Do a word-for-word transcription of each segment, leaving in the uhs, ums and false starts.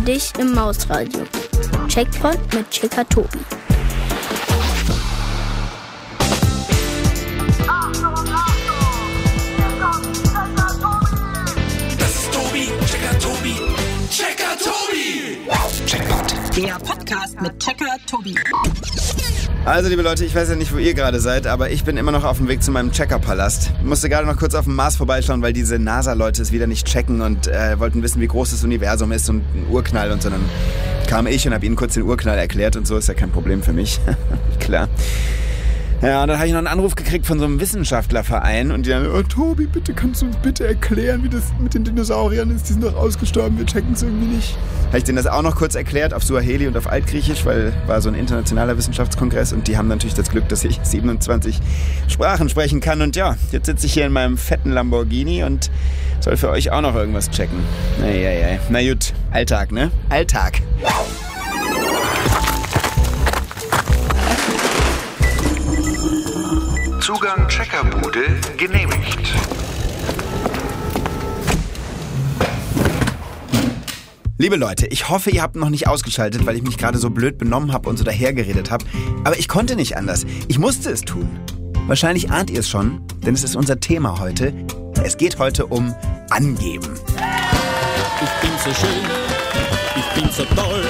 dich im Mausradio. Checkpoint mit Checker Tobi. Das ist Tobi, Checker Tobi, Checker Tobi. Checkpoint. Der Podcast mit Checker Tobi. Also liebe Leute, ich weiß ja nicht, wo ihr gerade seid, aber ich bin immer noch auf dem Weg zu meinem Checker-Palast. Ich musste gerade noch kurz auf dem Mars vorbeischauen, weil diese NASA-Leute es wieder nicht checken und äh, wollten wissen, wie groß das Universum ist und ein Urknall und so. Dann kam ich und habe ihnen kurz den Urknall erklärt und so, ist ja kein Problem für mich. Klar. Ja, und dann habe ich noch einen Anruf gekriegt von so einem Wissenschaftlerverein und die dann, oh Tobi, bitte kannst du uns bitte erklären, wie das mit den Dinosauriern ist, die sind doch ausgestorben, wir checken es irgendwie nicht. Habe ich denen das auch noch kurz erklärt auf Suaheli und auf Altgriechisch, weil war so ein internationaler Wissenschaftskongress und die haben natürlich das Glück, dass ich siebenundzwanzig Sprachen sprechen kann und ja, jetzt sitze ich hier in meinem fetten Lamborghini und soll für euch auch noch irgendwas checken. Eieiei. Na gut, Alltag, ne? Alltag. Zugang Checkerbude genehmigt. Liebe Leute, ich hoffe, ihr habt noch nicht ausgeschaltet, weil ich mich gerade so blöd benommen habe und so dahergeredet habe. Aber ich konnte nicht anders. Ich musste es tun. Wahrscheinlich ahnt ihr es schon, denn es ist unser Thema heute. Es geht heute um Angeben. Ich bin so schön, ich bin so toll.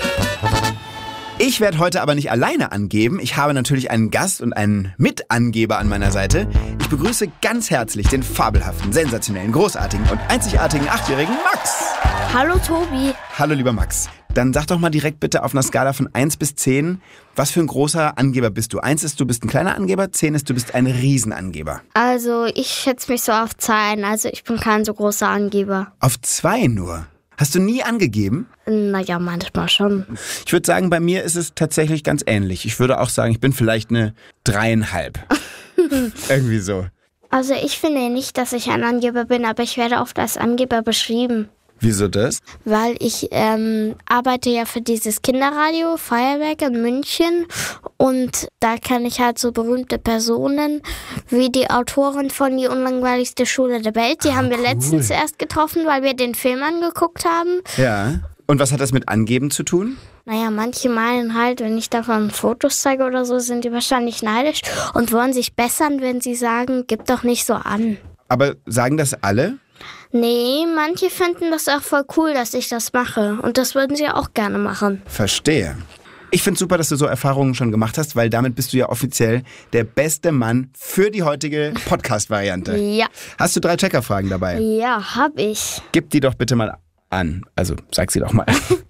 Ich werde heute aber nicht alleine angeben. Ich habe natürlich einen Gast und einen Mitangeber an meiner Seite. Ich begrüße ganz herzlich den fabelhaften, sensationellen, großartigen und einzigartigen achtjährigen Max. Hallo Tobi. Hallo lieber Max. Dann sag doch mal direkt bitte auf einer Skala von eins bis zehn, was für ein großer Angeber bist du? eins ist, du bist ein kleiner Angeber, zehn ist, du bist ein Riesenangeber. Also ich schätze mich so auf zwei, also ich bin kein so großer Angeber. Auf zwei nur? Hast du nie angegeben? Naja, manchmal schon. Ich würde sagen, bei mir ist es tatsächlich ganz ähnlich. Ich würde auch sagen, ich bin vielleicht eine dreieinhalb. Irgendwie so. Also ich finde nicht, dass ich ein Angeber bin, aber ich werde oft als Angeber beschrieben. Wieso das? Weil ich ähm, arbeite ja für dieses Kinderradio Feuerwerk in München und da kenne ich halt so berühmte Personen wie die Autorin von Die unlangweiligste Schule der Welt. Die ah, haben wir cool. letztens erst getroffen, weil wir den Film angeguckt haben. Ja. Und was hat das mit Angeben zu tun? Naja, manche meinen halt, wenn ich davon Fotos zeige oder so, sind die wahrscheinlich neidisch und wollen sich bessern, wenn sie sagen, gib doch nicht so an. Aber sagen das alle? Nee, manche finden das auch voll cool, dass ich das mache. Und das würden sie auch gerne machen. Verstehe. Ich finde super, dass du so Erfahrungen schon gemacht hast, weil damit bist du ja offiziell der beste Mann für die heutige Podcast-Variante. Ja. Hast du drei Checkerfragen dabei? Ja, hab ich. Gib die doch bitte mal an. Also, sag sie doch mal.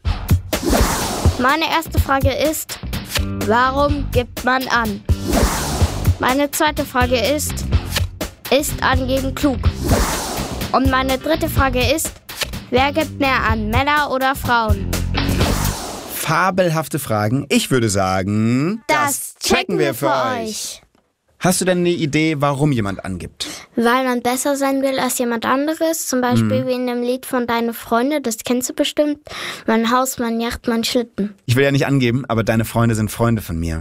Meine erste Frage ist, warum gibt man an? Meine zweite Frage ist, ist Angeben klug? Und meine dritte Frage ist, wer gibt mehr an, Männer oder Frauen? Fabelhafte Fragen. Ich würde sagen, Das checken wir für euch. Hast du denn eine Idee, warum jemand angibt? Weil man besser sein will als jemand anderes. Zum Beispiel Mhm. wie in dem Lied von Deine Freunde, das kennst du bestimmt. Mein Haus, mein Yacht, mein Schlitten. Ich will ja nicht angeben, aber deine Freunde sind Freunde von mir.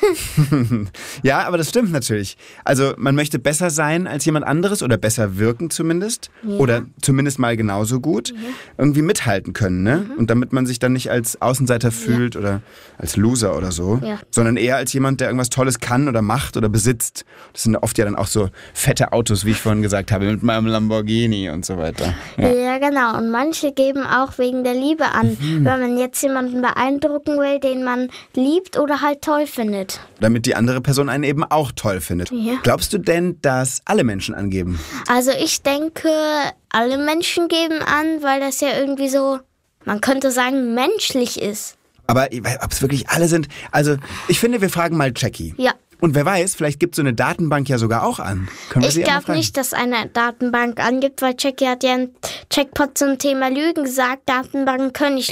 Ja, aber das stimmt natürlich. Also man möchte besser sein als jemand anderes oder besser wirken zumindest. Ja. Oder zumindest mal genauso gut. Mhm. Irgendwie mithalten können, ne? Und damit man sich dann nicht als Außenseiter fühlt oder als Loser oder so. Ja. Sondern eher als jemand, der irgendwas Tolles kann oder macht oder besitzt. Das sind oft ja dann auch so fette Autos, wie ich vorhin gesagt habe, mit meinem Lamborghini und so weiter. Ja, ja genau. Und manche geben auch wegen der Liebe an. Mhm. Wenn man jetzt jemanden beeindrucken will, den man liebt oder halt toll findet. Damit die andere Person einen eben auch toll findet. Ja. Glaubst du denn, dass alle Menschen angeben? Also ich denke, alle Menschen geben an, weil das ja irgendwie so, man könnte sagen, menschlich ist. Aber ob es wirklich alle sind? Also ich finde, wir fragen mal Jackie. Ja. Und wer weiß, vielleicht gibt so eine Datenbank ja sogar auch an. Können wir Ich sie einmal glaube fragen? nicht, dass eine Datenbank angibt, weil Jackie hat ja im Checkpoint zum Thema Lügen gesagt, Datenbanken können nicht